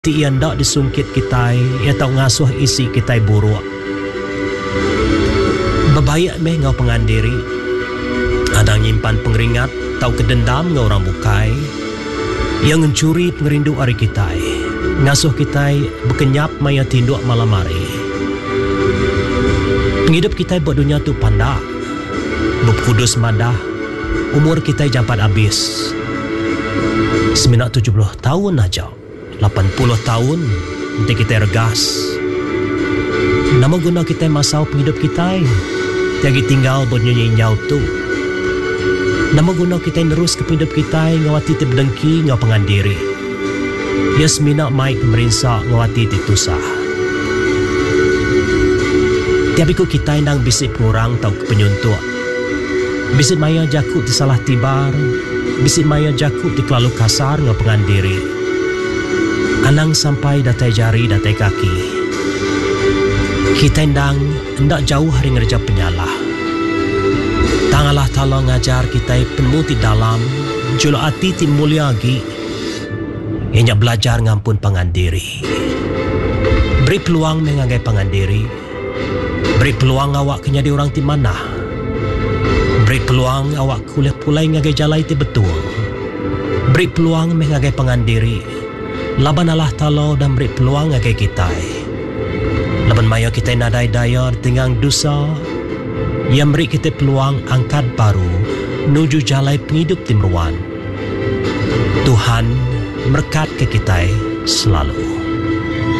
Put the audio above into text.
Ti ia ndak disungkit kita, ia tau ngasuh isi kita buruk. Bebayak meh ngau pengandiri, adang nyimpan pengeringat, tau kedendam ngau orang bukai, yang mencuri pengerindu hari kita, ngasuh kita berkenyap maya tinduk malam hari. Penghidup kita buat dunia tu pandak, berkudus madah, umur kita jampat habis. 70 tahun aja. 80 tahun nanti kita regas. Nama guna kita masa penghidup kita tiagi tinggal bernyanyi nyau tu. Nama guna kita nerus ke penghidup kita ngawati ti berdengki ngau pengandiri. Yes mina maik merinsak ngawati ti tusah. Tiap ikut kita nang bisik pengurang tau ke penyuntuk. Bisik maya jakut ti salah tibar. Bisik maya jakut ti kelalu kasar ngau pengandiri. Anang sampai datai jari, datai kaki. Kita hendak jauh hari ngerja penyalah. Tangalah tolong ngajar kita penuh di dalam, julu hati ti mulia lagi. Ianya belajar ngampun pangandiri. Beri peluang mengagai pangandiri. Beri peluang awak kenyadi orang ti mana. Beri peluang awak kuliah pulai ngagai jalai ti betul. Beri peluang mengagai pangandiri. Laban Allah Ta'ala dan beri peluang agai kita. Laban maya kita nadai daya tinggang dosa, yang beri kita peluang angkat baru menuju jalai penghidup timruan. Tuhan berkat ke kita selalu.